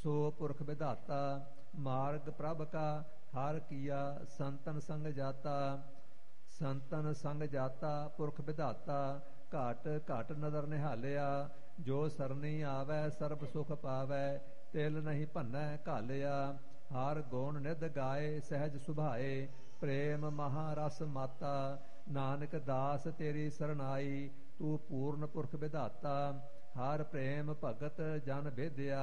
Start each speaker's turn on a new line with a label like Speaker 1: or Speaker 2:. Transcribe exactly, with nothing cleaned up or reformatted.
Speaker 1: ਸੋ ਪੁਰਖ ਵਿਧਾਤਾ। ਮਾਰਗ ਪ੍ਰਭ ਕਾ ਹਰ ਕੀਆ ਸੰਤਨ ਸੰਗ ਜਾਤਾ। ਸੰਤਨ ਸੰਗ ਜਾਤਾ ਪੁਰਖ ਵਿਧਾਤਾ। ਘਾਟ ਘਾਟ ਨਦਰ ਨਿਹਾਲਿਆ। ਜੋ ਸਰਨੀ ਆਵੈ ਸਰਬ ਸੁਖ ਪਾਵੈ। ਤਿਲ ਨਹੀਂ ਭੰਨੈ ਘਾਲਿਆ। ਹਰ ਗੁਣ ਨਿਧ ਗਾਏ ਸਹਿਜ ਸੁਭਾਏ। ਪ੍ਰੇਮ ਮਹਾ ਰਸ ਮਾਤਾ। ਨਾਨਕ ਦਾਸ ਤੇਰੀ ਸਰਨਾਈ। ਤੂੰ ਪੂਰਨ ਪੁਰਖ ਵਿਧਾਤਾ। ਹਰ ਪ੍ਰੇਮ ਭਗਤ ਜਨ ਭੇਦਿਆ।